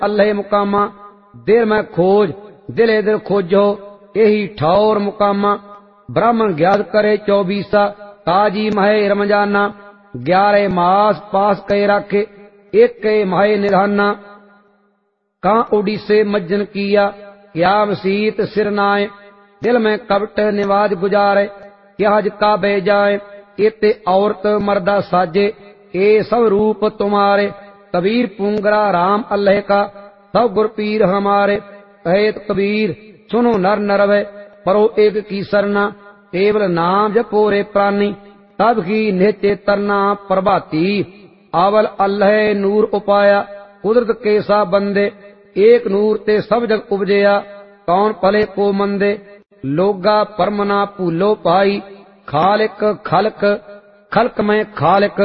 अल्लाह मुकामा दिल में खोज दिले दिल खोजो यही ठौर मुकामा ब्राह्मण ज्ञात करे 24 ताजी महे रमजाना 11 मास पास कहे रखे एक महे निधाना कहाँ उड़ीसे मज्जन किया क्या मसीत सिरनाए दिल में कपट निवाज गुजारे क्या हज काबे जाए इते औरत मर्दा साजे ए सब रूप तुम्हारे कबीर पुंगरा राम अल्लाह का सब गुरपीर हमारे कहेत कबीर सुनो नर नरवे परो एक की सरना केवल नाम जपो रे प्राणी तब की नित्य तरना प्रभाती आवल अल्लाह नूर उपाया कुदरत के सा बंदे एक नूर ते सब जग उपजया कौन भले को मंदे लोगा परमना भूलो पाई खालिक खलक खलक में खालिक